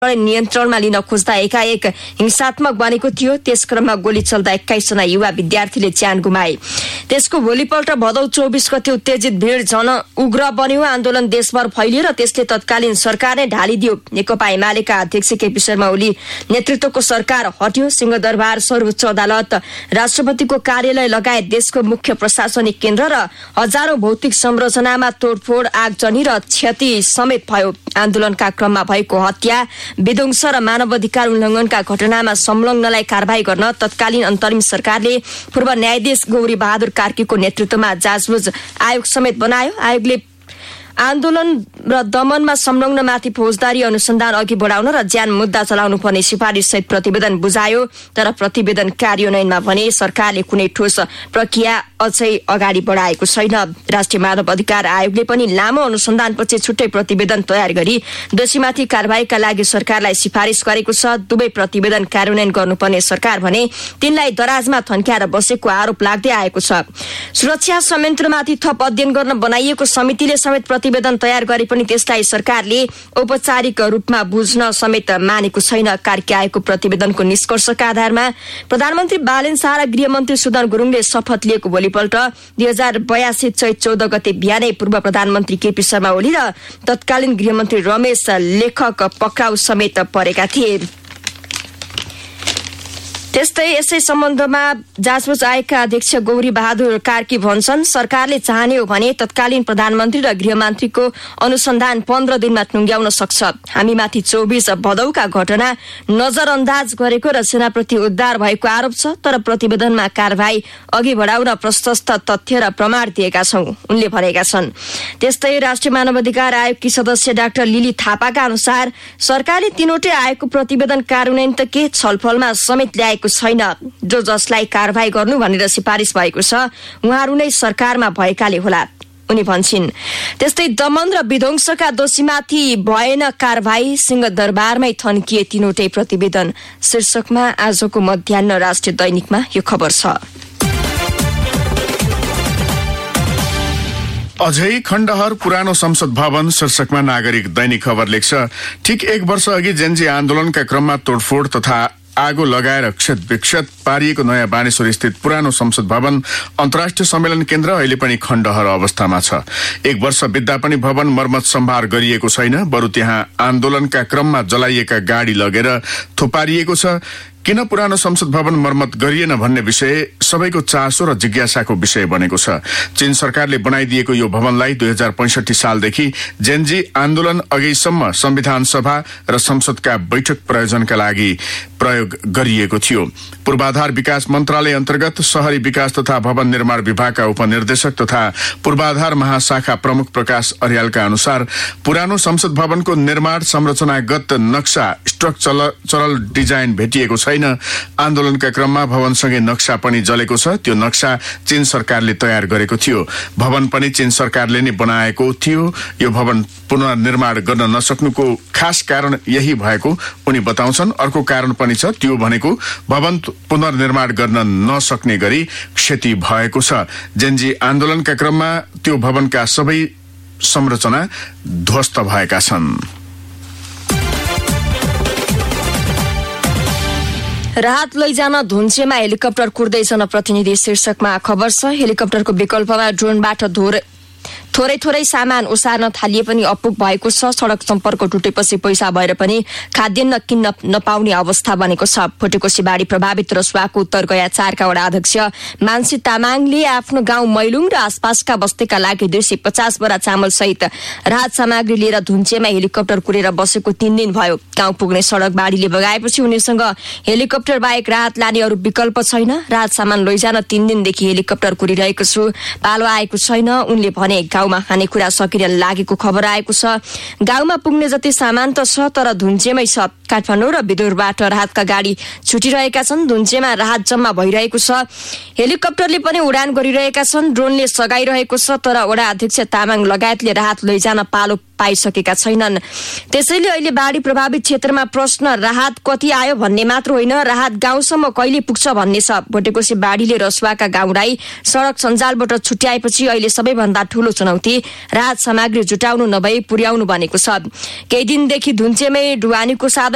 नियन्त्रणमा लिन खोज्दा एकाएक हिंसात्मक बनेको थियो। त्यस क्रममा गोली चल्दा 21 जना युवा विद्यार्थीले ज्यान गुमाए। त्यसको भोलिपल्ट भदौ 24 गते उत्तेजित भिड जन उग्र बन्यो। आन्दोलन देशभर फैलियो र त्यसले तत्कालीन सरकारले ढालिदियो। नेकपा एमालेका अध्यक्ष केपी शर्मा ओली नेतृत्वको सरकार हट्यो। सिंहदरबार, सर्वोच्च अदालत, राष्ट्रपतिको कार्यालय लगायत देशको मुख्य प्रशासनिक केन्द्र र हजारौं भौतिक संरचनामा तोडफोड, आगजनी र क्षति समेत भयो। आन्दोलनका क्रममा भएको हत्या, विध्वंस र मानवाधिकार उल्लङ्घनका घटनामा संलग्नलाई कारबाही गर्न तत्कालीन अन्तरिम सरकारले पूर्व न्यायाधीश गौरी बहादुर कार्कीको नेतृत्वमा जाँचबुझ आयोग समेत बनायो। आयोगले आन्दोलन र दमनमा संलग्नमाथि फौजदारी अनुसन्धान अघि बढाउन र ज्यान मुद्दा चलाउनु पर्ने सिफारिस सहित प्रतिवेदन बुझायो। तर प्रतिवेदन कार्यान्वयनमा भने सरकारले कुनै ठोस प्रक्रिया अझै अगाडि बढाएको छैन। राष्ट्रिय मानव अधिकार आयोगले पनि लामो अनुसन्धानपछि छुट्टै प्रतिवेदन तयार गरी दोषीमाथि कारबाहीका लागि सरकारलाई सिफारिस गरेको छ। दुवै प्रतिवेदन कार्यान्वयन गर्नुपर्ने सरकार भने तिनलाई दराजमा थन्क्याएर बसेको आरोप लाग्दै आएको छ। सुरक्षा संयन्त्रमाथि थप अध्ययन गर्न बनाइएको समितिले समेत प्रतिवेदन तयार गरे पनि त्यसलाई सरकारले औपचारिक रूपमा बुझ्न समेत मानेको छैन। कार्की आयोगको प्रतिवेदनको निष्कर्षका आधारमा प्रधानमन्त्री बालेन शाह र गृहमन्त्री सुदन गुरुङले शपथ लिएको भोलिपल्ट 2082 चैत 14 गते बिहानै पूर्व प्रधानमन्त्री केपी शर्मा ओली र तत्कालीन गृहमन्त्री रमेश लेखक पक्राउ समेत परेका थिए। त्यस्तै यसै सम्बन्धमा जाँचबुझ आयोगका अध्यक्ष गौरी बहादुर कार्की भन्छन्, सरकारले चाहने हो भने तत्कालीन प्रधानमन्त्री र गृहमन्त्रीको अनुसन्धान 15 दिनमा टुङ्ग्याउन सक्छ। हामीमाथि 24 भदौका घटना नजरअन्दाज गरेको र सेनाप्रति उद्धार भएको आरोप छ। तर प्रतिवेदनमा कारबाही अघि बढाउन प्रशस्त तथ्य र प्रमाण दिएका छौं, उनले भनेका छन्। त्यस्तै राष्ट्रिय मानवाधिकार आयोगकी सदस्य डाक्टर लिली थापाका अनुसार सरकारले तीनवटै आयोगको प्रतिवेदन कार्यान्वयन त के छलफलमा समेत ल्याएको छैन। जो जसलाई कारबाही गर्नु भनेर सिफारिस भएको छ उहाँहरू नै सरकारमा भएकाले होला, उनी भन्छन्। त्यस्तै दमन र विध्वंसका दोषीमाथि भएन कारबाही, सिंहदरबारमै थन्किए तीनवटै प्रतिवेदन शीर्षकमा आजको मध्याह्न राष्ट्रिय दैनिकमा यो खबर छ। अझै खण्डहर पुरानो संसद भवन शीर्षकमा नागरिक दैनिक खबर लेख्छ। ठिक 1 वर्ष अघि जेनजी आन्दोलनका क्रममा तोडफोड तथा आगो लगाएर क्षत पारिएको नयाँ बानेश्वर स्थित पुरानो संसद भवन अन्तर्राष्ट्रिय सम्मेलन केन्द्र अहिले पनि खण्डहर अवस्थामा छ। 1 वर्ष बित्दा पनि भवन मर्मत सम्भार गरिएको छैन। बरु त्यहाँ आन्दोलनका क्रममा जलाइएका गाडी लगेर थुपारिएको छ। किन पुरानो संसद भवन मर्मत गरिएन भन्ने विषय सबैको चासो र जिज्ञासाको विषय बनेको छ। चीन सरकारले बनाइदिएको यो भवनलाई 2065 सालदेखि जेनजी आन्दोलन अघिसम्म संविधान सभा र संसदका बैठक प्रयोजनका लागि प्रयोग गरिएको थियो। पूर्वाधार विकास मन्त्रालय अन्तर्गत शहरी विकास तथा भवन निर्माण विभागका उपनिर्देशक तथा पूर्वाधार महाशाखा प्रमुख प्रकाश अर्यालका अनुसार पुरानो संसद भवनको निर्माण संरचनागत नक्सा स्ट्रक्चरल डिजाइन भेटिएको छैन। आन्दोलनका क्रममा भवनसँगै नक्सा पनि जलेको छ। त्यो नक्सा चीन सरकारले तयार गरेको थियो। भवन पनि चीन सरकारले नै बनाएको थियो। यो भवन पुनर्निर्माण गर्न नसक्नुको खास कारण यही भएको उनी बताउँछन्। अर्को कारण पनि छ, त्यो भनेको भवन पुनर्निर्माण गर्न नसक्ने गरी क्षति भएको छ। जेनजी आन्दोलनका क्रममा त्यो भवनका सबै संरचना ध्वस्त भएका छन्। राहत लैजान धुन्चेमा हेलिकप्टर कुर्दै जनप्रतिनिधि शीर्षकमा खबर छ। हेलिकप्टरको विकल्पमा ड्रोनबाट थोरै सामान ओसार्न थालिए पनि अपुग भएको छ। सड़क सम्पर्क टुटेपछि पैसा भएर पनि खाद्यान्न किन्न नपाउने अवस्था बनेको छ। फुटेकोसी बाढी प्रभावित रसुवाको उत्तर गया 4 वडा अध्यक्ष मानसी तामाङले आफ्नो गाउँ मैलुङ र आसपासका बस्तीका लागि 250 बोरा चामल सहित राहत सामग्री लिएर धुन्चेमा हेलिकप्टर कुरेर बसेको 3 दिन भयो। गाउँ पुग्ने सड़क बाढीले बगाएपछि उनीसँग हेलिकप्टर बाहेक राहत लाने अरू विकल्प छैन। राहत सामान लैजान 3 दिनदेखि हेलिकप्टर कुरिरहेको छु, पालो आएको छैन, उनले भने। गाउँमा खानेकुरा सकिन लागेको खबर आएको छ। गाउँमा पुग्ने जति सामान त छ, तर धुन्चेमै छ। काठमाडौँ र विदुरबाट राहतका गाडी छुटिरहेका छन्। धुन्चेमा राहत जम्मा भइरहेको छ। हेलिकप्टरले पनि उडान गरिरहेका छन्। ड्रोनले सगाइरहेको छ, तर वडा अध्यक्ष तामाङ लगायतले राहत लैजान पालो पाइसकेका छैनन्। त्यसैले अहिले बाढी प्रभावित क्षेत्रमा प्रश्न राहत कति आयो भन्ने मात्र होइन, राहत गाउँसम्म कहिले पुग्छ भन्ने छ। भोटेकोसी बाढीले रसुवाका गाउँलाई सड़क सञ्जालबाट छुट्याएपछि अहिले सबैभन्दा ठूलो चुनौती राहत सामग्री जुटाउनु नभई पुर्याउनु बनेको छ। केही दिनदेखि धुन्चेमै ढुवानीको साधन